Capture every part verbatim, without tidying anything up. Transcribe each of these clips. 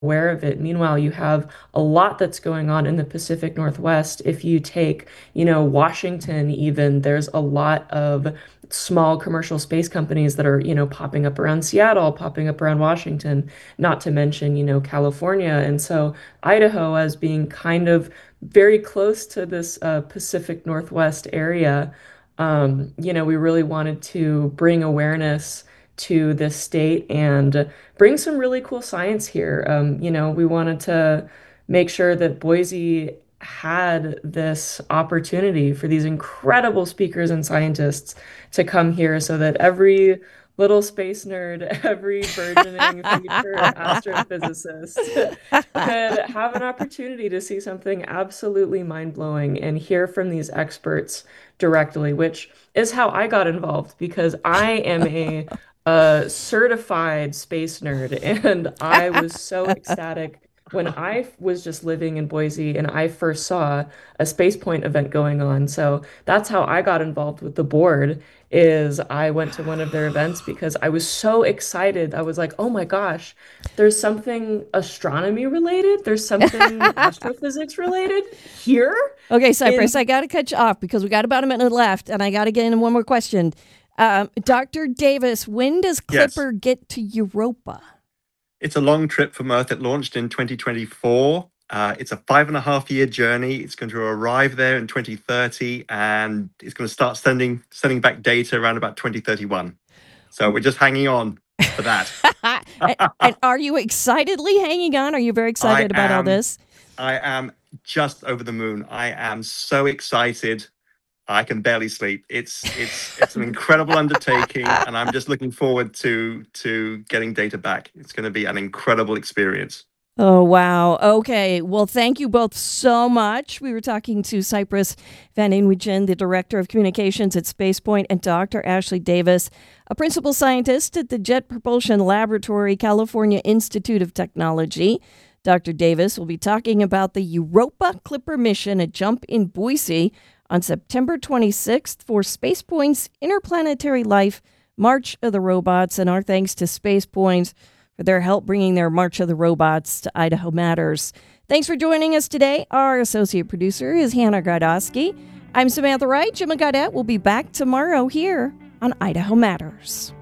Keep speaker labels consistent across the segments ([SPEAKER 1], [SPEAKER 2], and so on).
[SPEAKER 1] aware of it. Meanwhile, you have a lot that's going on in the Pacific Northwest. If you take, you know, Washington, even, there's a lot of small commercial space companies that are, you know, popping up around Seattle, popping up around Washington, not to mention, you know, California. And so Idaho, as being kind of very close to this uh, Pacific Northwest area, um, you know, we really wanted to bring awareness to this state and bring some really cool science here. Um, you know, we wanted to make sure that Boise had this opportunity for these incredible speakers and scientists to come here so that every little space nerd, every burgeoning future astrophysicist could have an opportunity to see something absolutely mind-blowing and hear from these experts directly, which is how I got involved because I am a a certified space nerd, and I was so ecstatic when I was just living in Boise and I first saw a Space Point event going on. So that's how I got involved with the board, is I went to one of their events because I was so excited. I was like, "Oh my gosh, there's something astronomy related, there's something astrophysics related here
[SPEAKER 2] Okay,
[SPEAKER 1] in."
[SPEAKER 2] Cypress, I got to cut you off because we got about a minute left, and I got to get in one more question. Um, Doctor Davis, when does
[SPEAKER 3] Yes.
[SPEAKER 2] Clipper get to Europa?
[SPEAKER 3] It's a long trip from Earth. It launched in twenty twenty-four. Uh, it's a five and a half year journey. It's going to arrive there in twenty thirty, and it's going to start sending sending back data around about twenty thirty-one. So we're just hanging on for that.
[SPEAKER 2] and, and are you excitedly hanging on? Are you very excited
[SPEAKER 3] I
[SPEAKER 2] about all
[SPEAKER 3] am-
[SPEAKER 2] this?
[SPEAKER 3] I am just over the moon. I am so excited. I can barely sleep. It's it's it's an incredible undertaking, and I'm just looking forward to to getting data back. It's going to be an incredible experience.
[SPEAKER 2] Oh, wow. Okay. Well, thank you both so much. We were talking to Cypress Van Inwigen, the Director of Communications at Spacepoint, and Doctor Ashley Davis, a Principal Scientist at the Jet Propulsion Laboratory, California Institute of Technology. Doctor Davis will be talking about the Europa Clipper mission, a jump in Boise, on September twenty-sixth for Spacepoint's Interplanetary Life March of the Robots. And our thanks to Spacepoint for their help bringing their March of the Robots to Idaho Matters. Thanks for joining us today. Our associate producer is Hannah Gardosky. I'm Samantha Wright. Jim Gaudette will be back tomorrow here on Idaho Matters.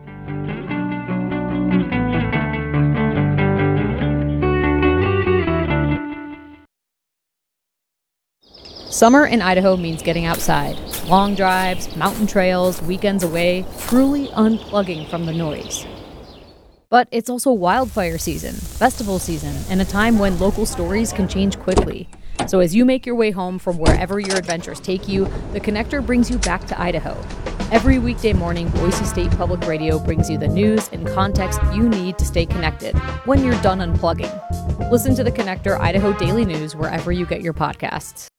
[SPEAKER 4] Summer in Idaho means getting outside. Long drives, mountain trails, weekends away, truly unplugging from the noise. But it's also wildfire season, festival season, and a time when local stories can change quickly. So as you make your way home from wherever your adventures take you, The Connector brings you back to Idaho. Every weekday morning, Boise State Public Radio brings you the news and context you need to stay connected when you're done unplugging. Listen to The Connector Idaho Daily News wherever you get your podcasts.